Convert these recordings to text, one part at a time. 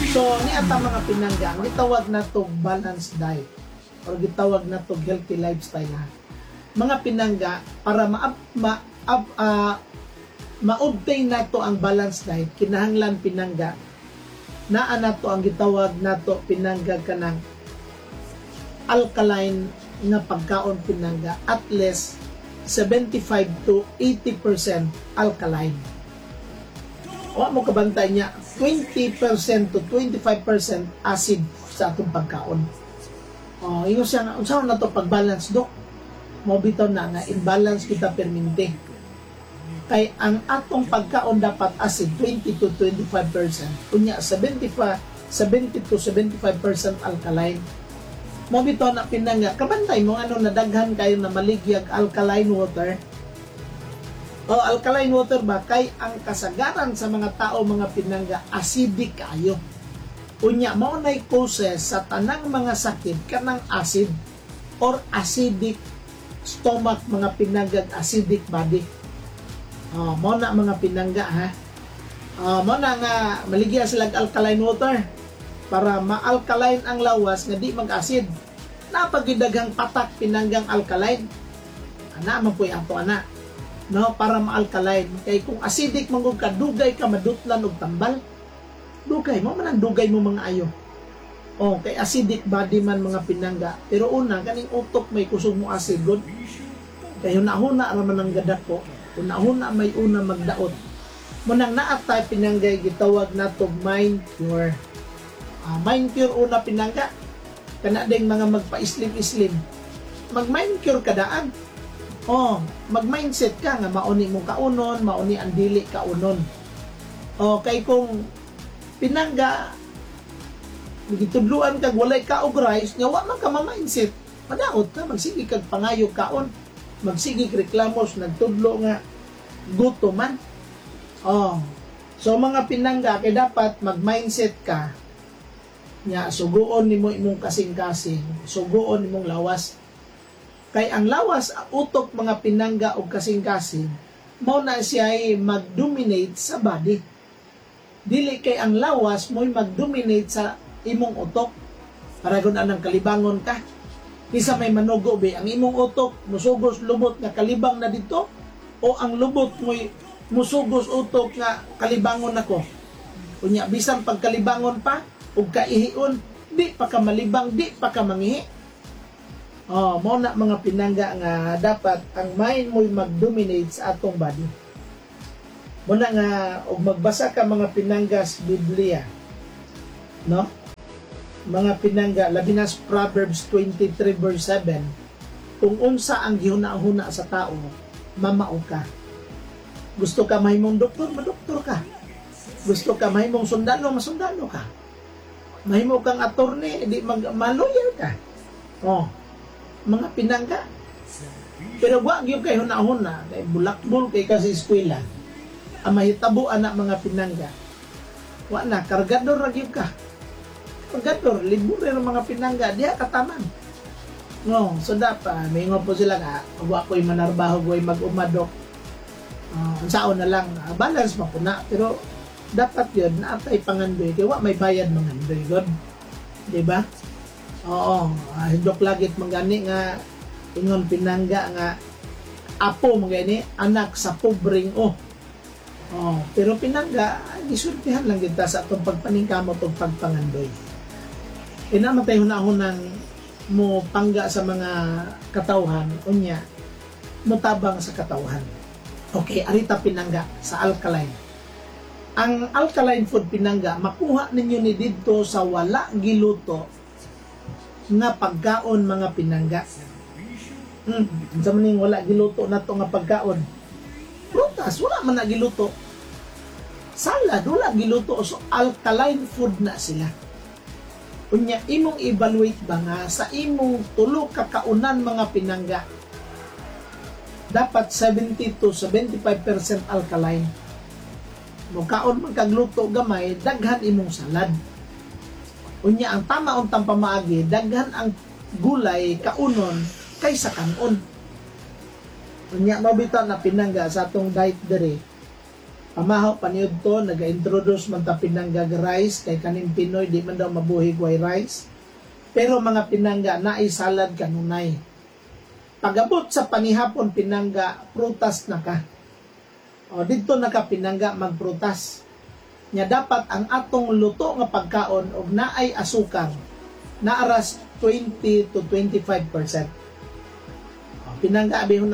So, ni ata mga pinangga, ang gitawag na to balanced diet or gitawag na to healthy lifestyle ha. Mga pinangga, para ma-obtain na to ang balanced diet, kinahanglan pinangga, naa na to ang gitawag na to pinangga ka ng alkaline nga pagkaon pinangga, at least 75 to 80% alkaline. O mo kabantay niya 20% to 25% acid sa atong pagkaon. O ingon siya nga unsaon na to pag-balance dok? Mo bitaw na nga imbalance kita permente. Kay ang atong pagkaon dapat acid 20 to 25%. Unya 70 to 75% alkaline. Mo bitaw na pinanga kabantay mo ano nadaghan kayo na maligyag alkaline water. O alkaline water ba kay ang kasagaran sa mga tao mga pinangga acidic kayo. Unya mao nay causes sa tanang mga sakit kanang acid or acidic stomach mga pinangga acidic body. Mao na mga pinangga ha. Mao na nga maligya sila alkaline water para ma-alkaline ang lawas nga di mag-acid. Napagidaghang patak pinanggang alkaline. Ana man puy ato ana. No, para ma-alkaline. Kay kung acidic mangod ka, dugay ka madutlan og tambal. Dugay mo man ang dugay mo mga ayo. Kay acidic body man mga pinangga. Pero una kaning utok may kusog mo acid god. Kay hunahuna ra man ang gadak ko. Hunahuna may una magdaot. Munang naatay pinanggay gitawag nato mind cure. Mind cure una pinangga. Kana ding mga magpa-islim-islim. Mag-mind cure kadaan. Mag-mindset ka nga mauni mong kaunon, mauni ang dili kaunon. Kay kung pinangga gitudluan kag walay ka og rice, nya wa man ka ma-mindset. Madaot ka magsigi kag pangayog kaon, magsigi reklamos nagtudlo nga gutom man. So mga pinangga kay dapat mag-mindset ka. Nya suguon nimo imong kasing-kasing, suguon nimong lawas. Kay ang lawas, utok mga pinangga o kasing-kasing, mao na siya ay mag-dominate sa body. Dili kay ang lawas mo'y mag-dominate sa imong utok. Paragon anang kalibangon ka. Kisa may manugo be, ang imong utok musugos lubot nga kalibang na dito o ang lubot mo'y musugos utok nga kalibangon ako. Kunya bisan pagkalibangon pa ug kaihion, di pa ka malibang, di pa ka mangihi. Mao na mga pinangga nga dapat ang mind mo'y mag-dominate sa atong body. Muna nga og magbasa ka mga pinangga sa Biblia. No? Mga pinangga labi na sa Proverbs 23 verse 7. Kung unsa ang gihuna-huna sa tao, mamao ka. Gusto ka mahimong doktor, madoktor ka. Gusto ka mahimong sundalo, masundalo ka. Mahimo kang attorney, di ma-lawyer ka. Mga pinangga. Pero wag yung kay huna-huna, kay bulakbol kay kasi eskwela. Ang mahitabo anak mga pinangga. Wa na kargador ra gyud ka. Kargador libur ra mga pinangga diha kataman. So dapat may ngo po sila nga wa ko'y manarbaho ko'y mag-umadok. Unsaon na lang balance man po na pero dapat yun naatay pangandoy kay wa may bayad mangandoy god. Di ba? Hindok lagit mangani nga ingon pinangga nga apo mangani anak sa pobreng pero pinangga gisultihan lang kita sa atong pagpaningkamot ug pagpangandoy. Inamatay hunahunang mo pangga sa mga katawhan unya mutabang sa katawhan. Okay, arita pinangga sa alkaline. Ang alkaline food pinangga makuha ninyo ni didto sa wala giluto nga pagkaon mga pinangga. Sa maning wala giluto na to nga pagkaon. Prutas, wala man na giluto. Salad, wala giluto. So, alkaline food na sila. Unya, imong evaluate ba nga sa imong tulo kakaunan mga pinangga, dapat 70 to 75% alkaline. Mukaon magkagluto gamay, daghan imong salad. Unya ang tama untang pamaagi, daghan ang gulay kaunon kaysa kanon. Unya mabitaw na pinangga sa atong diet dere. Pamahaw paniud to, naga-introduce man ta pinangga nga rice, kay kaning Pinoy, di man daw mabuhi way rice. Pero mga pinangga, naay salad kanunay. Pagabot sa panihapon pinangga, prutas na ka. O, dito na ka pinangga magprutas. Nya dapat ang atong luto nga pagkaon og naay asukar, naaras 20 to 25%. O, pinangga, abihon na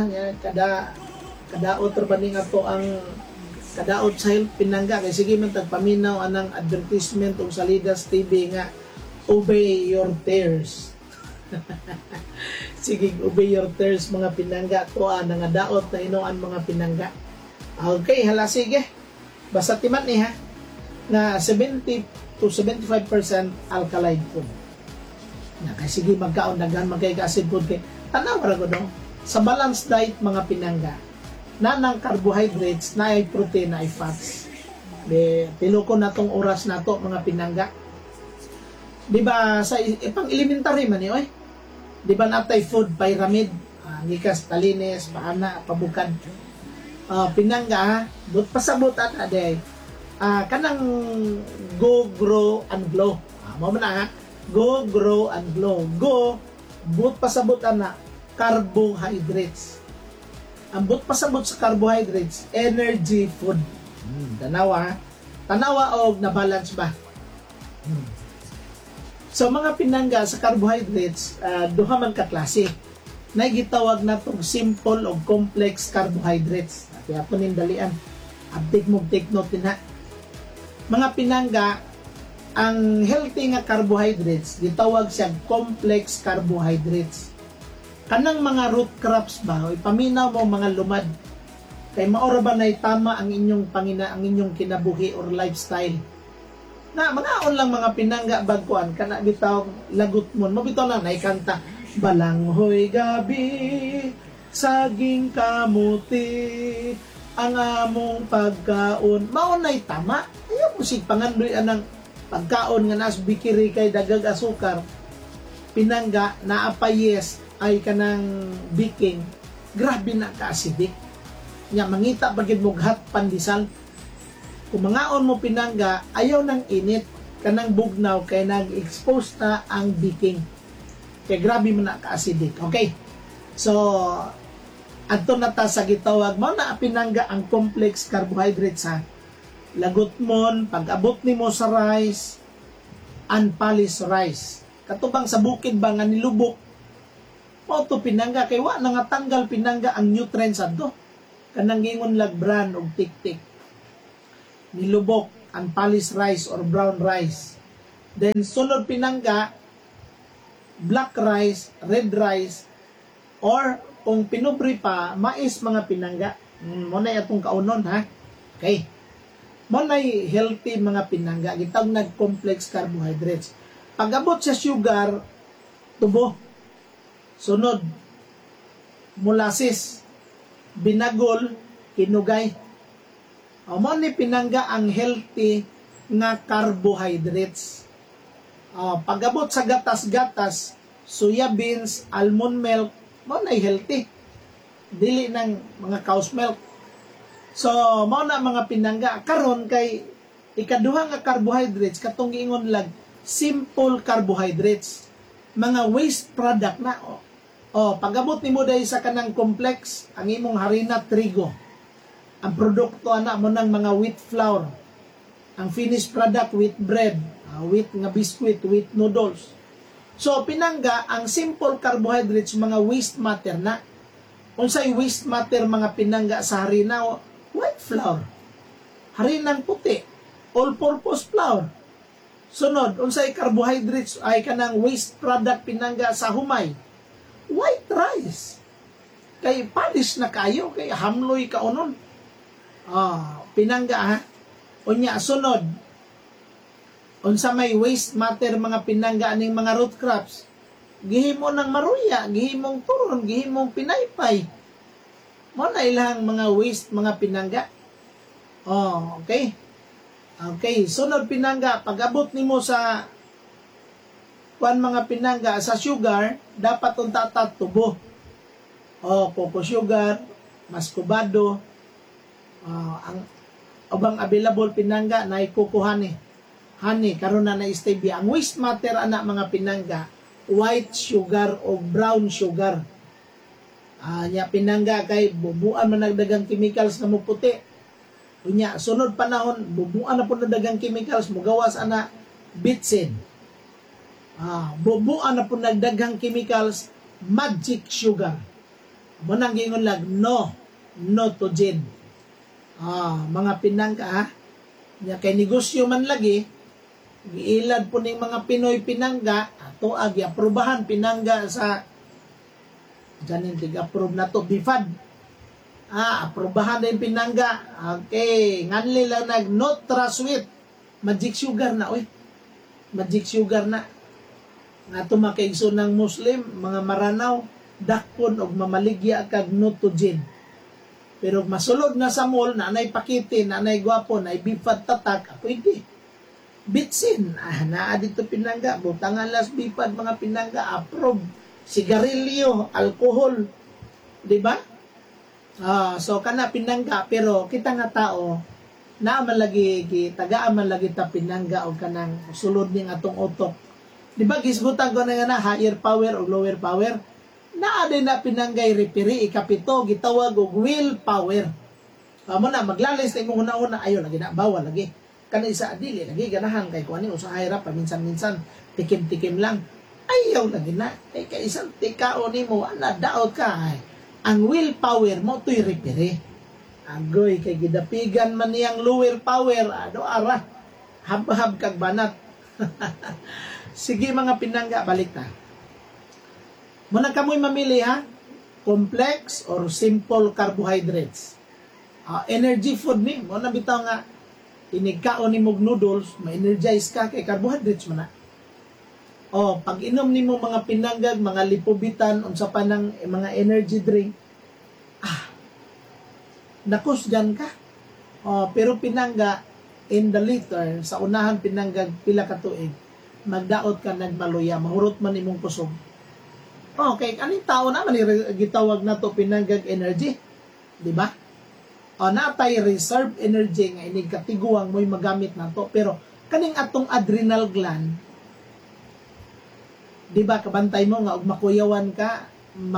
kada otro ba ni nga to ang kadaot sa health pinangga kay sige man tagpaminaw anang advertisement og Salidas TV nga obey your tears. Sige, obey your tears mga pinangga to nga daot na inuan mga pinangga. Okay, hala sige. Basta timan ni ha na 70 to 75% alkaline food. Na kay sige magkaon daghan magkay acid food kay tanaw ra gud sa balanced diet mga pinangga. Na ng carbohydrates, na ay protein, na ay fats. Tiloko na tong oras na to, mga pinangga. Di ba, sa pang elementary man oy? Di ba natay food pyramid? Ngikas, talines, paana, pabukad. Pinangga, pasabot at aday. Kanang go, grow, and glow. Mo na ha? Go, grow, and glow. Go, pasabot na carbohydrates. Ambot pasabot sa carbohydrates, energy food. Tanawa og na balance ba? So mga pinangga sa carbohydrates, duha man ka klase. Nay gitawag natong simple o complex carbohydrates. Kaya po ning dalian. Update mo take note din ha. Mga pinangga, ang healthy nga carbohydrates gitawag siya complex carbohydrates. Kanang mga root crops ba, ipaminaw mo mga lumad. Kay maora ba nay tama ang inyong ang inyong kinabuhi or lifestyle. Na manaon lang mga pinangga bagkuan kana bitaw lagot mo. Mabitaw na naikanta balanghoy gabi saging kamuti ang among pagkaon. Mao nay tama. Ayo musig pangandoy anang pagkaon nga nas bikiri kay dagag asukar. Pinangga naapayes ay kanang baking, grabe na ka-acidic. Nya mangita bagid mo hot pandesal. Kung mangaon mo pinangga, ayaw ng init, kanang bugnaw kay nag-expose na ang baking. Kaya grabe mo na ka-acidic. Okay. So, adto na ta sa gitawag mo na pinangga ang complex carbohydrates ha. Lagot mon, pag-abot nimo sa rice, unpolished rice. Katubang sa bukid ba nga nilubok, o to pinangga kay wa nangatanggal pinangga ang nutrients adto kanang gingon lag bran og tik-tik nilubok unpolished rice or brown rice. Then sunod pinangga black rice, red rice, or kung pinubri pa mais mga pinangga. Mo na atong kaunon ha. Okay, mo na healthy mga pinangga gitawag nag complex carbohydrates. Pag-abot sa sugar tubo. Sunod, molasses, binagol, kinugay. Mo ni pinangga ang healthy nga carbohydrates. Pag-abot sa gatas-gatas, soya beans, almond milk, mo na healthy. Dili ng mga cow's milk. So, mo na mga pinangga. Karon kay ikaduha nga carbohydrates, katong giingon lag, simple carbohydrates. Mga waste product na. Pag-abot nimo dahil sa kanang complex, ang imong harina trigo. Ang produkto ana mo ng mga wheat flour. Ang finished product wheat bread, wheat nga biscuit, wheat noodles. So pinangga ang simple carbohydrates mga waste matter na. Unsay waste matter mga pinangga sa harina? White flour. Harinang puti, all-purpose flour. Sunod, unsay carbohydrates ay kanang waste product pinangga sa humay? White rice. Kay palis na kayo, kay hamloy ka unon. Pinangga ha. Unya, sunod. Unsa may waste matter mga pinangga aning mga root crops? Gihimo ng maruya, gihimong turon, gihimong pinaypay. Mo na ilang mga waste mga pinangga. Okay. Okay, sunod pinangga, pag-abot nimo sa mga pinangga sa sugar, dapat unta tubo. Cocoa sugar, mascobado, ang ubang available pinangga na ikukuhani. Honey, karon na stevia. Ang waste matter ana mga pinangga, white sugar o brown sugar. Nya pinangga kay bubuan man nagdagang chemicals na mo puti. Unya sunod panahon bubuan na po nagdagang chemicals mugawas ana bitsin. Bubuan na po nagdagang chemicals magic sugar. Mo nang gingon lag no to gin. Mga pinangga ha. Nya kay negosyo man lagi giilad po ning mga Pinoy pinangga ato agi aprobahan pinangga sa janin tig-approve na to BIFAD. Aprobahan din pinangga. Okay, nganli lang nag Nutra Sweet. Magic sugar na oy. Magic sugar na. Nga tumakigso ng Muslim, mga maranaw, dakpon og mamaligya kag Nutogen. Pero masulod na sa mall, nanay pakitin, nanay gwapo, nanay BIFAD tatak, pwede. Bitsin, naa dito pinangga, butangan las BIFAD mga pinangga, approve. Sigarilyo, alcohol, di ba? So kana pinangga, pero kita nga tao, naaman lagi, tagaan man lagi ta pinangga o kanang sulod ning atong utok. Di ba, gisbutan ko na nga na, higher power o lower power? Naa din na pinanggay repiri, ikapito, gitawag og will power. Mo na, maglalis na yung una-una, ayaw, lagi na, bawal lagi. Kana isa adili, lagi ganahan kay kuha ni usa hirap, paminsan-minsan, tikim-tikim lang. Ayaw lagi na. Kay isang tikao ni mo, daot ka. Ang will power mo, to'y repiri. Agoy, kay gidapigan man niyang lower power, ara, hab-hab kag banat. Sige mga pinangga, balik na. Muna kamoy mamili ha, complex or simple carbohydrates. Energy food ni, muna bitaw nga, inigkaon ni mog noodles, ma-energize ka kay carbohydrates mo na. Pag inom ni mo mga pinanggag, mga lipobitan, unsa pa ng mga energy drink, nakusgan ka. Pero pinangga, in the liter, sa unahan pinanggag, pila ka tuig, magdaot ka nagmaluya, mahurot man imong kusog. Okay, kaning tao naman gitawag na to pinanggag energy, di ba? Natay reserve energy nga inig katiguang mo'y magamit na to, pero kaning atong adrenal gland, di ba, kabantay mo nga og makuyawan ka,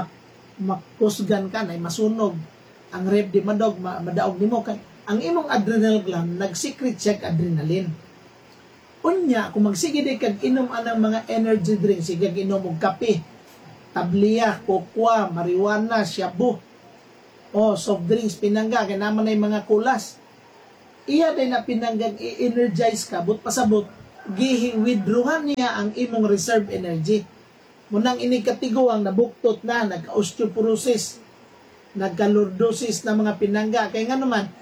makusgan ka na masunog ang rep di madog madaog nimo kay ang imong adrenal gland nagsekret siya adrenaline. Unya kung magsige di kag inom anang mga energy drink, sige inom og kape, tabliya, kokwa, marijuana, shabu, soft drinks, pinangga, kaya naman na yung mga kulas. Iya din na pinanggang i-energize ka, but pasabot, withdrawhan niya ang imong reserve energy. Munang inikatiguang nabuktot na, nagka-osteoporosis, nagka-lordosis na mga pinangga. Kaya nga naman,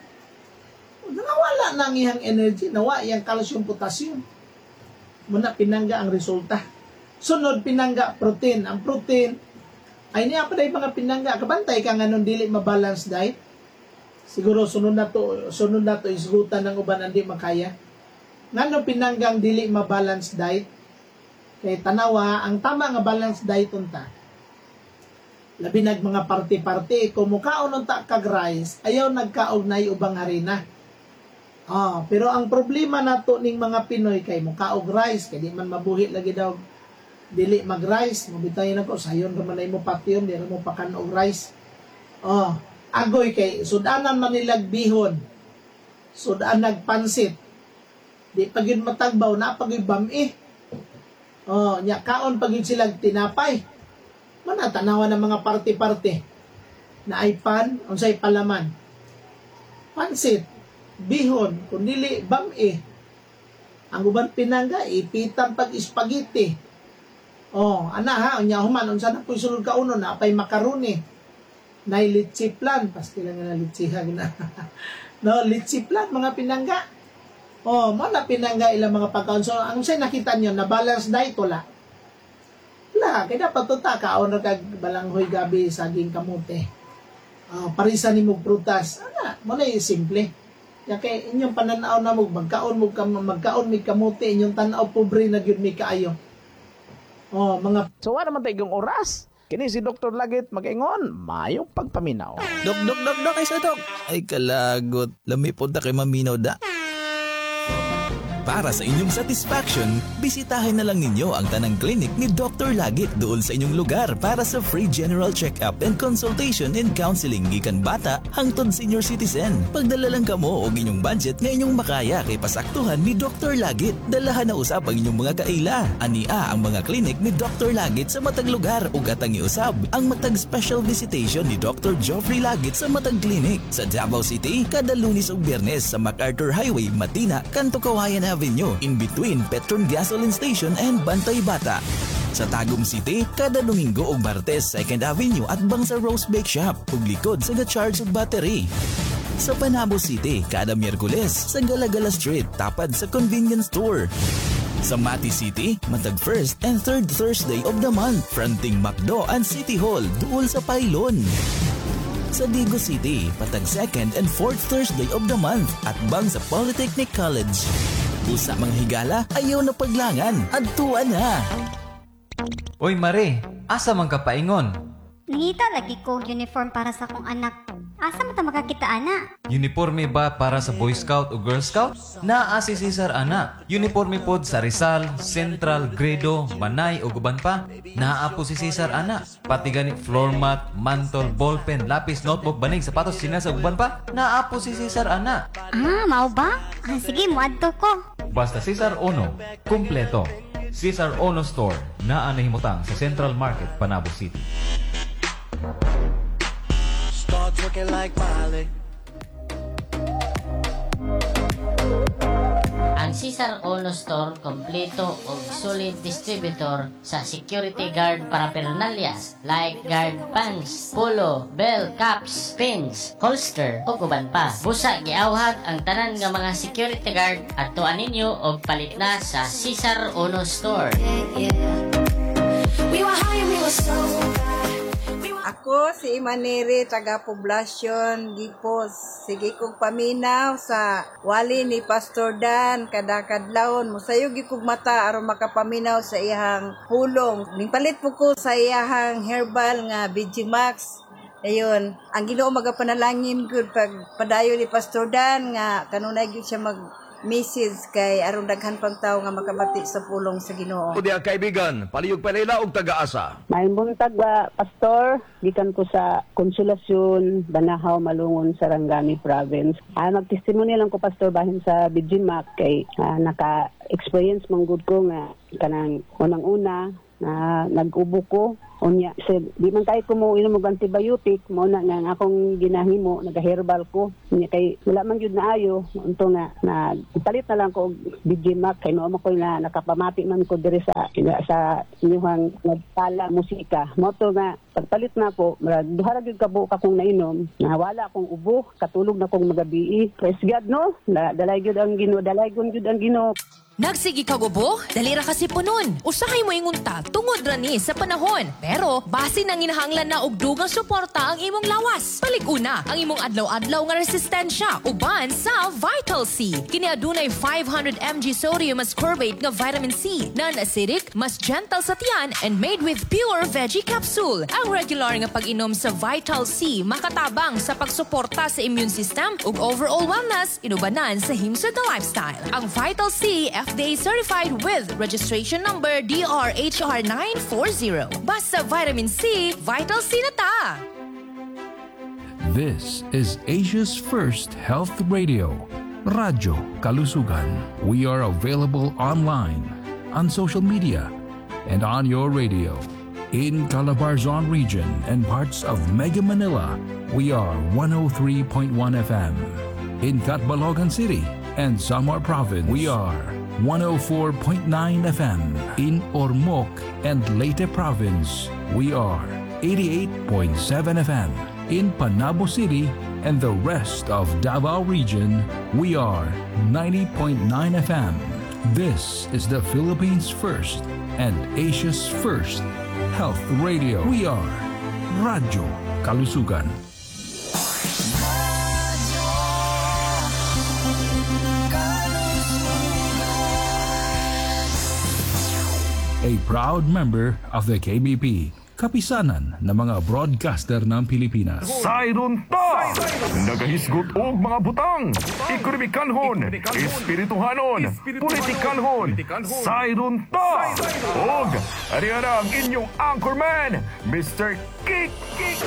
nawala na ang iyang energy, nawa iyang calcium, potassium. Muna pinangga ang resulta. Sunod pinangga, protein. Ang protein, ay niya pa dahil mga pinangga, kabantay ka nga nung dili mabalance diet. Siguro sunod na to isgutan ng uban ang di makaya. Nga nung pinanggang dili mabalance diet, kay tanawa, ang tama nga balance diet unta. Labi nag mga party-party, kung mukaon unta kag rice, ayaw nagkaog na ubang harina. Pero ang problema nato ning mga Pinoy kay mukaog rice, kay di man mabuhi lagi daw dili mag-rice, mabitayin na ko, sayon ka man mo patyon, di mo pakanog rice. Agoy kay, sudanan man nilag bihon, sudan nagpansit, di pagin matagbaw, na pagin bami. Nya kaon pagin silag tinapay. Manatanawan ng mga party-party, na ay pan, unsay palaman. Pansit, bihon, kundili, bami. Ang uban pinangga, ipitan pag spaghetti. Unya human, unsa na po'y sulod ka uno, na apay makaroni, na litsi plan, pasti lang na litsiha gina. No, litsi plan, mga pinangga. Mga pinangga ilang mga pagkaon. So, ang say nakita nyo, na balance diet, wala. Wala, kaya dapat ito kaon na kag balanghoy gabi, saging kamote. Parisa ni mong prutas. Muna yung simple. Kaya inyong pananaw na magkaon may kamote, inyong tanaw pobre na yun may kaayo. So, naman tayo yung oras. Kini si Dr. Lagit mag-ingon, mayong pagpaminaw. Dok, ay sa dok. Ay kalagot, lami po ta kay maminaw da. Para sa inyong satisfaction, bisitahin na lang ninyo ang tanang clinic ni Dr. Lagit doon sa inyong lugar para sa free general check-up and consultation and counseling gikan bata hangtod senior citizen. Pagdala lang kamo og inyong budget nga inyong makaya kay pasaktuhan ni Dr. Lagit. Dalahan na usab ang inyong mga kaila. Ania ang mga clinic ni Dr. Lagit sa matag lugar ug atang iusab ang matag special visitation ni Dr. Geoffrey Lagit sa matag clinic sa Davao City kada Lunes ug Biyernes sa MacArthur Highway, Matina, Kanto Kawayan Avenue in between Petron Gasoline Station and Bantay Bata. Sa Tagum City, kada Domingo ug Martes 2nd Avenue at Bangsa Rose Bake Shop ug likod sa ga-charge ug battery. Sa Panabo City, kada Miyerkules sa Galagala Street tapad sa convenience store. Sa Mati City, matag first and third Thursday of the month fronting Macdo and City Hall duol sa Pailon. Sa Digo City, patag second and fourth Thursday of the month at bang sa Polytechnic College. Usa mga higala, ayaw na paglangan, adtuan na. Oy Mare, asa man ka paingon? Nangita lagi ko uniform para sa akong anak. Asa mo ta makakita ana? Uniforme ba para sa Boy Scout o Girl Scout? Naa si Cesar ana. Uniforme pod sa Rizal, Central, Gredo, Manay o guban pa. Naa po si Cesar ana. Pati gani floor mat, mantle, ballpen, lapis, notebook, banig, sapatos, sinas o guban pa. Naa po si Cesar ana. Mao ba? Sige, muadto ko. Basta Cesar Ono, kumpleto. Cesar Ono Store, naa na himutang sa Central Market, Panabo City. Start looking like Miley. Ang Cesar Ono Store kompleto og solid distributor sa security guard paraphernalias like guard pants, polo, bell, caps, pins, holster ug uban pa. Busa giawhag ang tanan nga mga security guard adtuan ninyo og palit na sa Cesar Ono Store. We were high and we were so bad. Ako si Imanere, taga Poblacion, Gipos. Sige kong paminaw sa wali ni Pastor Dan, kadakadlawon. Musayog kong mata aron makapaminaw sa iyang pulong. Ningpalit po ko sa iyang herbal nga Vigimax. Ayun, ang Ginoo magapanalangin gud pag padayo ni Pastor Dan nga kanunay gyud siya message kay aron daghan pang tawo nga makabati sa pulong sa Ginoo. O diya kaibigan, palihog panila og taga-asa. May buntag ba, Pastor? Gikan ko sa Konsolasyon, Banahaw, Malungon, Sarangani Province. Magtestimony lang ko, Pastor, bahin sa Vigimax kay naka-experience manggod ko nga kanang unang-una na nag-ubo ko. Unya, di man tayo ko mo inom og antibiotic, mo na nga akong ginahimo, nag-herbal ko. Unya kay wala man gyud na ayo, unto nga na palit na lang ko og Vigimax kay no ko na nakapamati man ko diri sa inyong nagtala musika. Mo to nga pagpalit na ko, duha ra gyud kabo akong nainom, na wala akong ubo, katulog na akong magabi. Praise God no. Dalay gyud ang Ginoo, dalay gyud ang Ginoo. Nagsigi ka gubo? Dali ra kasi punon. Usahay mo ingunta tungod ra ni sa panahon. Pero base nang inahanglan na og dugang suporta ang imong lawas. Palig-una ang imong adlaw-adlaw nga resistensya uban sa Vital C. Kini adunay 500 mg sodium ascorbate nga vitamin C, non-acidic, mas gentle sa tiyan and made with pure veggie capsule. Ang regular nga pag-inom sa Vital C makatabang sa pagsuporta sa immune system ug overall wellness inubanan sa himsod na lifestyle. Ang Vital C FDA certified with registration number DRHR940. Basta vitamin C, Vital C na ta! This is Asia's first health radio, Radyo Kalusugan. We are available online, on social media, and on your radio. In Calabarzon region and parts of Mega Manila, we are 103.1 FM. In Catbalogan City and Samar Province, we are 104.9 FM. In Ormoc and Leyte Province, we are 88.7 FM. In Panabo City and the rest of Davao Region, we are 90.9 FM. This is the Philippines' first and Asia's first health radio. We are Radyo Kalusugan. A proud member of the KBP, kapisanan ng mga broadcaster ng Pilipinas. Sayron ta! Nagahisgot og mga butang, ekonomikanhon, espirituhanon, politikanhon, sayron ta! Og, ari ang inyong anchorman, Mr. Kik